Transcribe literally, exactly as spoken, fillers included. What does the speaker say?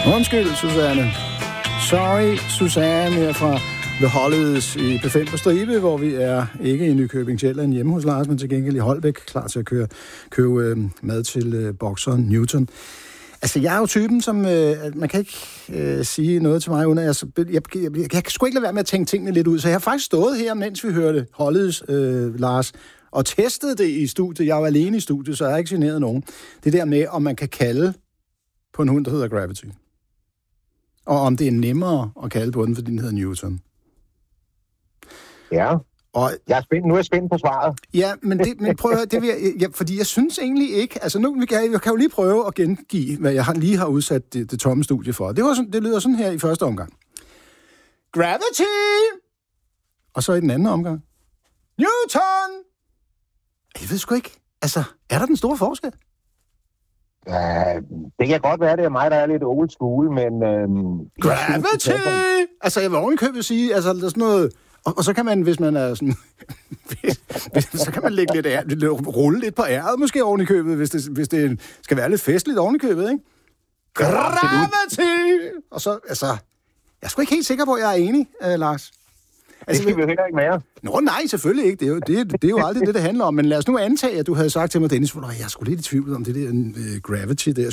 Undskyld, Susanne. Sorry, Susanne her fra The Hollies i P fem på Stribe, hvor vi er ikke i Nykøbing Sjælland hjemme hos Lars, men til gengæld i Holbæk, klar til at køre, købe øh, mad til øh, bokseren Newton. Altså, jeg er jo typen, som... Øh, man kan ikke øh, sige noget til mig, uden at jeg, jeg, jeg, jeg, jeg kan sgu ikke lade være med at tænke tingene lidt ud. Så jeg har faktisk stået her, mens vi hørte Hollies, øh, Lars, og testet det i studiet. Jeg er jo alene i studiet, så jeg har ikke generet nogen. Det der med, om man kan kalde på en hund, der hedder Gravity. Og om det er nemmere at kalde på den, fordi den hedder Newton. Ja, og jeg er spændt. Nu er jeg spændt på svaret. Ja, men, det, men prøv at høre, det vil jeg, ja, fordi jeg synes egentlig ikke... Altså nu kan jeg, jeg kan jo lige prøve at gengive, hvad jeg lige har udsat det, det tomme studie for. Det, var sådan, det lyder sådan her i første omgang. Gravity! Og så i den anden omgang. Newton! Jeg ved sgu ikke. Altså, er der den store forskel? Ja, det kan godt være, det er mig, der er lidt old school, men... Øhm, Gravity! Synes, altså, jeg vil ovenikøbet sige, altså, der er sådan noget... Og, og så kan man, hvis man er sådan... så kan man lægge lidt, ær, lidt rulle lidt på æret, måske ovenikøbet, hvis det, hvis det skal være lidt festligt ovenikøbet, ikke? Gravity! Og så, altså... Jeg er sgu ikke helt sikker på, at jeg er enig, uh, Lars. Altså, det skal vi jo heller ikke mere. Nå, nej, selvfølgelig ikke. Det er, jo, det, det er jo aldrig det, det handler om. Men lad os nu antage, at du havde sagt til mig, Dennis, jeg er sgu lidt i tvivl om det der uh, Gravity der.